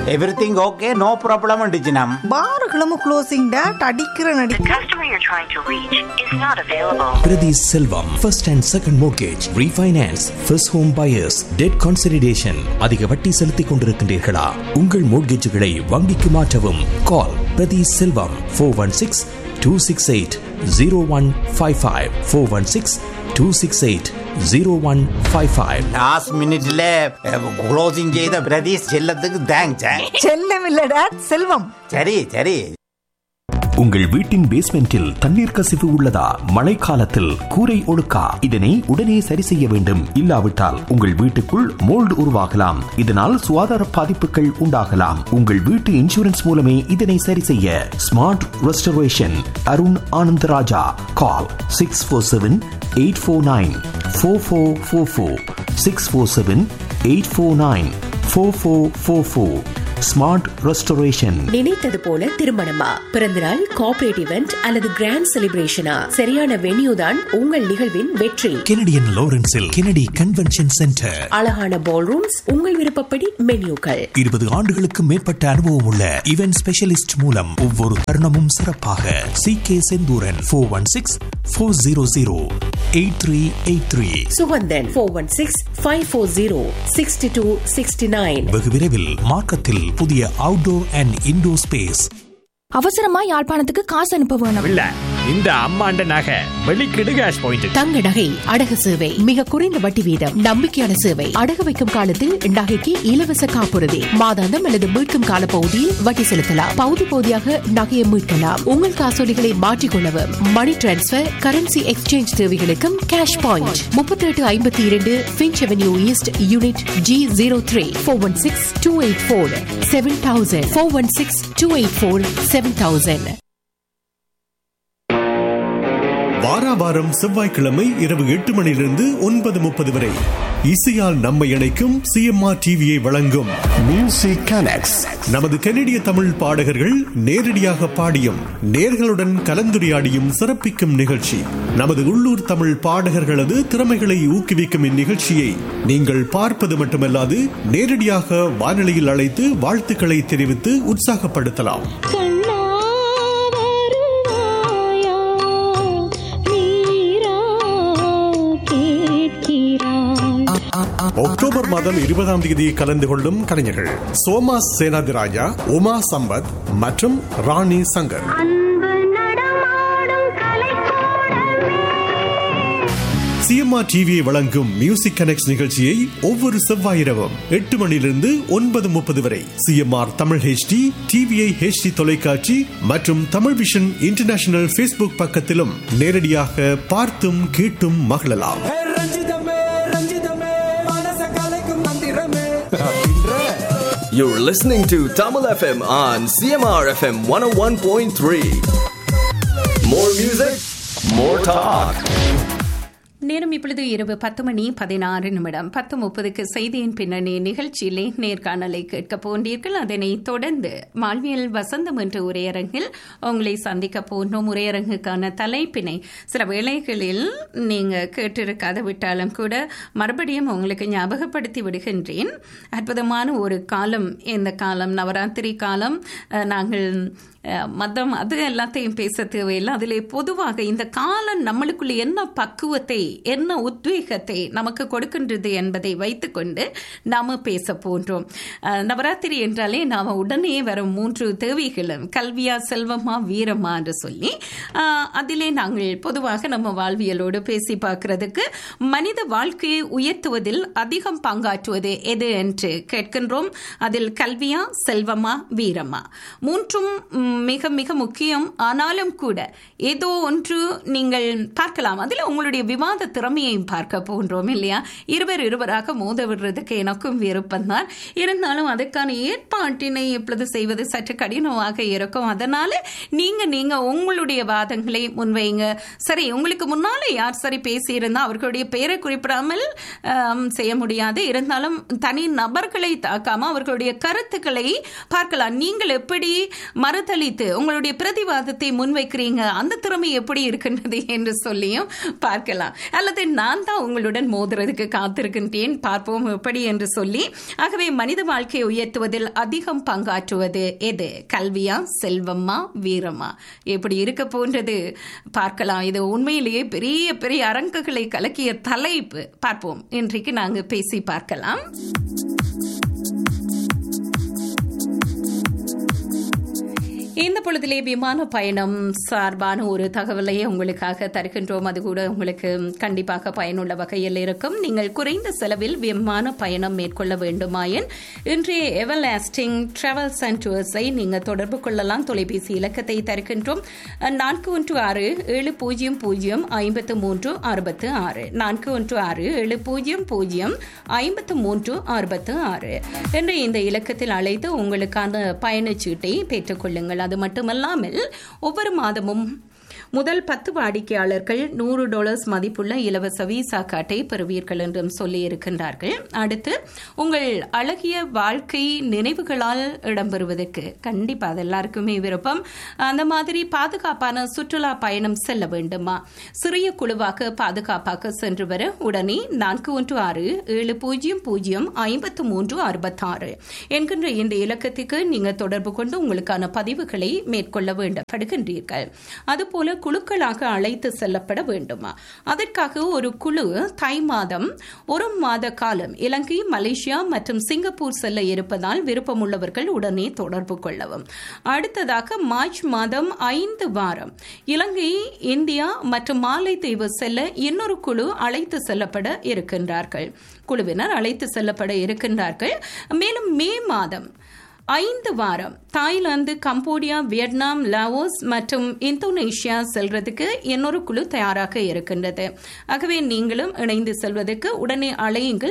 Everything okay, no problem டிஜினம். பாருகளும் closing date அடிக்கிற நடி. The customer you're trying to reach is not available. Priti Selvam, first and second mortgage, refinance, first home buyers, debt consolidation. அதிக வட்டி செலுத்திக் கொண்டிருக்கின்றீர்களா? உங்கள் மோட்கேஜுகளை வங்கிக்கு மாற்றவும். கால் பிரதி செல்வம் 416-268-0155 416-268-0155. லாஸ்ட் மினிட்ல க்ளோசிங் செய்த பிரதீஷ் செல்லத்துக்கு தேங்க்ஸ். செல்லம் இல்ல டேட், செல்வம். சரி சரி. உங்கள் வீட்டின் பேஸ்மெண்டில் தண்ணீர் கசிவு உள்ளதா? மழைக்காலத்தில் கூரை ஒழுக்கா? இதனை உடனே சரி செய்ய வேண்டும். இல்லாவிட்டால் உங்கள் வீட்டுக்குள் மோல்டு உருவாகலாம். இதனால் சுகாதார பாதிப்புகள் உண்டாகலாம். உங்கள் வீட்டு இன்சூரன்ஸ் மூலமே இதனை சரி செய்ய. Smart restoration, Arun Anandaraja. கால் 647-849-4444 647-849-4444. Smart restoration. நினைத்தது போல திருமணமா, பிறந்தநாள், கார்ப்பரேட் இவெண்ட் அல்லது கிராண்ட் செலிப்ரேஷனா? சரியான வென்யூ தான் உங்கள் நிகழ்வின் வெற்றி. Canadian லாரன்ஸில் Kennedy convention centre. அழகான பால் ரூம்ஸ், உங்கள் விருப்பப்படி மென்யூக்கள். 20 ஆண்டுகளுக்கு மேற்பட்ட அனுபவம் உள்ள இவென்ட் ஸ்பெஷலிஸ்ட் மூலம் ஒவ்வொரு தருணமும் சிறப்பாக. CK செந்தூரன் 416-400-8383. சுகந்தன் 416-540-6269. வெகு விரைவில் மார்க்கத்தில் புதிய அவுட்டோர் அண்ட் இன்டோர் ஸ்பேஸ். அவசரமா யாழ்ப்பாணத்துக்கு காசு அனுப்ப வேணும். இல்ல, இந்த அம்மாண்ட நகை வெளிக்கிடு கேஷ் பாயிண்ட். தங்க நகை அடகு சேவை, மிக குறைந்த வட்டி வீதம், நம்பிக்கையான சேவை. அடகு வைக்கும் காலத்தில் நகைக்கு இலவச காப்புறுதி, மாதாந்தம் அல்லது மீட்கும் கால பகுதியில் வட்டி செலுத்தலாம். பகுதி பகுதியாக நகையை மீட்கலாம். உங்கள் காசோலிகளை மாற்றிக்கொள்ளவும், மணி டிரான்ஸ்பர், கரன்சி எக்ஸ்சேஞ்ச் தேவைகளுக்கும் cash point. 3852 Finch Avenue East, Unit G03. 416-284-7000. 416-284-7000. வாராவாரம் செவ்வாய்க்கிழமை இரவு 8 மணியிலிருந்து 9:30 வரை இசையால் நம்மை இணைக்கும் CMR டிவியை வழங்கும் மியூசிக் கனெக்ட்ஸ். நமது கனடிய தமிழ் பாடகர்கள் நேரடியாக பாடியும் நேர்களுடன் கலந்துரையாடியும் சிறப்பிக்கும் நிகழ்ச்சி. நமது உள்ளூர் தமிழ் பாடகர்களது திறமைகளை ஊக்குவிக்கும் இந்நிகழ்ச்சியை நீங்கள் பார்ப்பது மட்டுமல்லாது நேரடியாக வானொலியில் அழைத்து வாழ்த்துக்களை தெரிவித்து உற்சாகப்படுத்தலாம். அக்டோபர் மாதம் 20ஆம் தேதி கலந்து கொள்ளும் கலைஞர்கள் சோமா சேனாதிராஜா, உமா சம்பத் மற்றும் ராணி சங்கர். CMR டிவியை வழங்கும் மியூசிக் கனெக்ட்ஸ் நிகழ்ச்சியை ஒவ்வொரு செவ்வாய் இரவும் 8 மணியிலிருந்து 9:30 வரை CMR Tamil HD, TVI HD தொலைக்காட்சி மற்றும் தமிழ் விஷன் இன்டர்நேஷனல் Facebook பக்கத்திலும் நேரடியாக பார்த்தும் கேட்டும் மகிழலாம். You're listening to Tamil FM on CMR FM 101.3. More music, more talk. நேரம் இப்பொழுது இரவு 10:16. 10:30 செய்தியின் பின்னணி நிகழ்ச்சியிலே நேர்காணலை கேட்க போன்றீர்கள். அதனை தொடர்ந்து வாழ்வியல் வசந்தம் என்ற உரையரங்கில் உங்களை சந்திக்க போன்றோம். உரையரங்குக்கான தலைப்பினை சில வேளைகளில் நீங்க கேட்டிருக்காத விட்டாலும் கூட மறுபடியும் உங்களுக்கு ஞாபகப்படுத்தி விடுகின்றேன். அற்புதமான ஒரு காலம் இந்த காலம், நவராத்திரி காலம். நாங்கள் மதம் அது எல்லாத்தையும் பேச தேவையில்லை. அதிலே பொதுவாக இந்த காலம் நம்மளுக்குள்ள என்ன பக்குவத்தை, என்ன உத்வேகத்தை நமக்கு கொடுக்கின்றது என்பதை வைத்துக்கொண்டு நாம் பேச போன்றோம். நவராத்திரி என்றாலே நாம் உடனே வரும் 3 தேவைகளும் கல்வியா, செல்வமா, வீரமா என்று சொல்லி அதிலே நாங்கள் பொதுவாக நம்ம வாழ்வியலோடு பேசி பார்க்கறதுக்கு மனித வாழ்க்கையை உயர்த்துவதில் அதிகம் பங்காற்றுவது எது என்று கேட்கின்றோம். அதில் கல்வியா, செல்வமா, வீரமா, 3ம் மிக மிக முக்கியம். ஆனாலும் கூட ஏதோ ஒன்று நீங்கள் பார்க்கலாம். அதில் உங்களுடைய விவாத திறமையையும் பார்க்க போன்றோம் இல்லையா? இருவராக மோத விடுறதுக்கு எனக்கும் விருப்பம்தான். இருந்தாலும் அதுக்கான ஏற்பாட்டினை எப்பொழுது செய்வது சற்று கடினமாக இருக்கும். அதனால நீங்க உங்களுடைய வாதங்களை முன்வைங்க. சரி, உங்களுக்கு முன்னால யார் சரி பேசியிருந்தா அவர்களுடைய பெயரை குறிப்பிடாமல் செய்ய முடியாது. இருந்தாலும் தனி நபர்களை தாக்காம அவர்களுடைய கருத்துக்களை பார்க்கலாம். நீங்கள் எப்படி மறுதளி பதிலளித்து உங்களுடைய பிரதிவாதத்தை முன்வைக்கிறீங்க, அந்த திறமை எப்படி இருக்கின்றது என்று சொல்லியும் பார்க்கலாம். அல்லது நான் தான் உங்களுடன் மோதுறதுக்கு காத்திருக்கின்றேன், பார்ப்போம் எப்படி என்று சொல்லி. ஆகவே மனித வாழ்க்கையை உயர்த்துவதில் அதிகம் பங்காற்றுவது எது? கல்வியா, செல்வமா, வீரமா? எப்படி இருக்க போன்றது பார்க்கலாம். இது உண்மையிலேயே பெரிய பெரிய அரங்குகளை கலக்கிய தலைப்பு. பார்ப்போம், இன்றைக்கு நாங்கள் பேசி பார்க்கலாம். இந்த பொழுதிலே விமான பயணம் சார்பான ஒரு தகவலையே உங்களுக்காக தருகின்றோம். அது கூட உங்களுக்கு கண்டிப்பாக பயனுள்ள வகையில் இருக்கும். நீங்கள் குறைந்த செலவில் விமான பயணம் மேற்கொள்ள வேண்டுமாயின் இன்றைய எவர்லாஸ்டிங் டிராவல்ஸ் அண்ட் டூர்ஸை நீங்கள் தொடர்பு கொள்ளலாம். தொலைபேசி இலக்கத்தை தருகின்றோம் 416-700-5366 416-700-5366 என்ற இந்த இலக்கத்தில் அழைத்து உங்களுக்கான பயணச்சீட்டை பெற்றுக் கொள்ளுங்கள். அது மட்டுமல்லாமல் ஒவ்வொரு மாதமும் முதல் 10 வாடிக்கையாளர்கள் $100 மதிப்புள்ள இலவச விசா கார்டை பெறுவீர்கள் என்றும் சொல்லியிருக்கின்றார்கள். அடுத்து உங்கள் அழகிய வாழ்க்கை நினைவுகளால் இடம்பெறுவதற்கு கண்டிப்பாக அது எல்லாருக்குமே விருப்பம். அந்த மாதிரி பாதுகாப்பான சுற்றுலா பயணம் செல்ல வேண்டுமா? சிறிய குழுவாக பாதுகாப்பாக சென்று வர உடனே 416-700-5366 என்கின்ற இந்த இலக்கத்துக்கு நீங்கள் தொடர்பு கொண்டு உங்களுக்கான பதிவுகளை மேற்கொள்ள வேண்டப்படுகின்றீர்கள். அதுபோல குழுக்களாக அழைத்து செல்லப்பட வேண்டுமா? அதற்காக ஒரு குழு தை மாதம் 1 மாத காலம் இலங்கை, மலேசியா மற்றும் சிங்கப்பூர் செல்ல இருப்பதால் விருப்பமுள்ளவர்கள் உடனே தொடர்பு கொள்ளவும். அடுத்ததாக மார்ச் மாதம் 5 வாரம் இலங்கை, இந்தியா மற்றும் மாலைத்தீவு செல்ல இன்னொரு குழு அழைத்து செல்லப்பட இருக்கின்றார்கள். குழுவினர் அழைத்து செல்லப்பட இருக்கின்றார்கள். மேலும் மே மாதம் 5 வாரம் தாய்லாந்து, கம்போடியா, வியட்நாம், லாவோஸ் மற்றும் இந்தோனேஷியா செல்றதுக்கு இன்னொரு குழு தயாராக இருக்கின்றது. ஆகவே நீங்களும் இணைந்து செல்வதற்கு உடனே அழையுங்கள்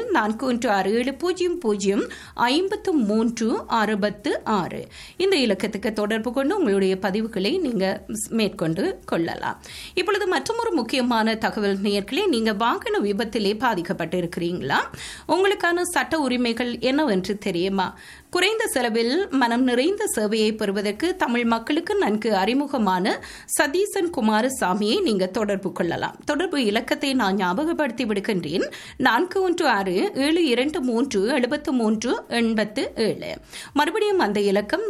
416-700-5366 இந்த இலக்கத்துக்கு தொடர்பு கொண்டு உங்களுடைய பதிவுகளை நீங்க மேற்கொண்டு கொள்ளலாம். இப்பொழுது மற்றொரு முக்கியமான தகவல் நேயர்களே, நீங்க வாகன விபத்திலே பாதிக்கப்பட்டு இருக்கிறீங்களா? உங்களுக்கான சட்ட உரிமைகள் என்னவென்று தெரியுமா? குறைந்த செலவில் மனம் நிறைந்த சேவையை பெறுவதற்கு தமிழ் மக்களுக்கு நன்கு அறிமுகமான சதீசன் குமாரசாமியை நீங்க தொடர்பு கொள்ளலாம். தொடர்பு இலக்கத்தை நான் ஞாபகப்படுத்தி விடுகின்றேன் 416-723-7387. மறுபடியும் அந்த இலக்கம்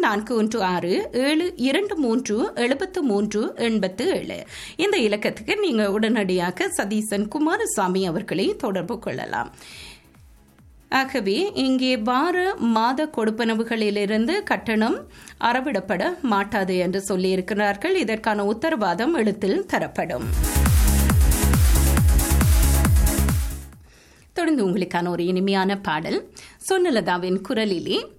416-723-7387. இந்த இலக்கத்துக்கு நீங்க உடனடியாக சதீசன் குமாரசாமி அவர்களை தொடர்பு கொள்ளலாம். ஆகவே இங்கே வார மாத கொடுப்பனவுகளிலிருந்து கட்டணம் அறவிடப்பட மாட்டாது என்று சொல்லியிருக்கிறார்கள். இதற்கான உத்தரவாதம் எழுத்தில் தரப்படும். தொடர்ந்து உங்களுக்கான ஒரு இனிமையான பாடல் சொன்னலதாவின் குரலிலே